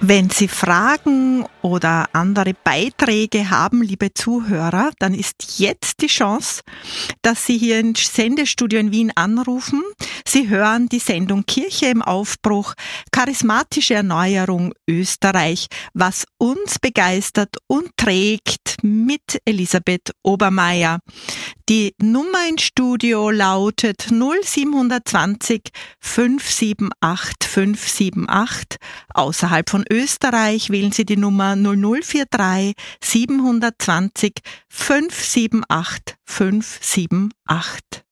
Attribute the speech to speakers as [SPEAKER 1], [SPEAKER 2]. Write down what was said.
[SPEAKER 1] Wenn Sie Fragen oder andere Beiträge haben, liebe Zuhörer, dann ist jetzt die Chance, dass Sie hier ins Sendestudio in Wien anrufen. Sie hören die Sendung Kirche im Aufbruch, charismatische Erneuerung Österreich, was uns begeistert und trägt mit Elisabeth Obermeier. Die Nummer ins Studio lautet 0720 578 578. Außerhalb von Österreich wählen Sie die Nummer 0043 720 578 578.